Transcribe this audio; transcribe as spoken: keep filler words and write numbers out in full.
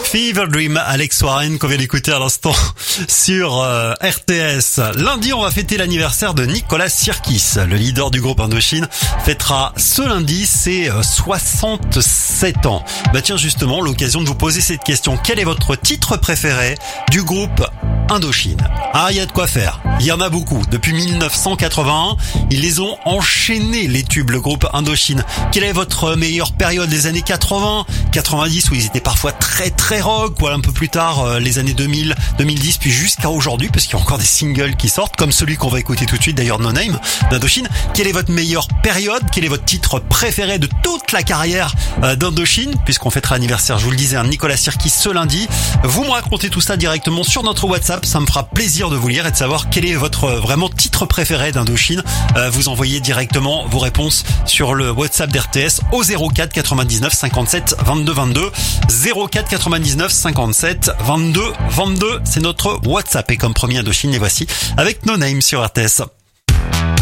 Fever Dream, Alex Warren qu'on vient d'écouter à l'instant sur euh, R T S. Lundi, on va fêter l'anniversaire de Nicolas Sirkis, le leader du groupe Indochine, fêtera ce lundi ses euh, soixante-sept ans. Bah tiens, justement, l'occasion de vous poser cette question. Quel est votre titre préféré du groupe Indochine? Ah, il y a de quoi faire. Il y en a beaucoup. Depuis mille neuf cent quatre-vingt-un, ils les ont enchaînés, les tubes, le groupe Indochine. Quelle est votre meilleure période des années quatre-vingts, quatre-vingt-dix, où ils étaient parfois très très rock, ou un peu plus tard, euh, les années deux mille, deux mille dix, puis jusqu'à aujourd'hui, parce qu'il y a encore des singles qui sortent, comme celui qu'on va écouter tout de suite, d'ailleurs No Name, d'Indochine. Quelle est votre meilleure période? Quel est votre titre préféré de toute la carrière euh, d'Indochine? Puisqu'on fêtera l'anniversaire, je vous le disais, un Nicolas Sirkis ce lundi. Vous me racontez tout ça directement sur notre WhatsApp. Ça me fera plaisir de vous lire et de savoir quel est votre euh, vraiment titre préféré d'Indochine. Euh, vous envoyez directement vos réponses sur le WhatsApp d'R T S au zéro quatre quatre-vingt-dix-neuf cinquante-sept vingt-deux vingt-deux. zéro quatre quatre-vingt-dix-neuf cinquante-sept vingt-deux vingt-deux. C'est notre WhatsApp. Et comme premier Indochine, les voici avec No Name sur R T S.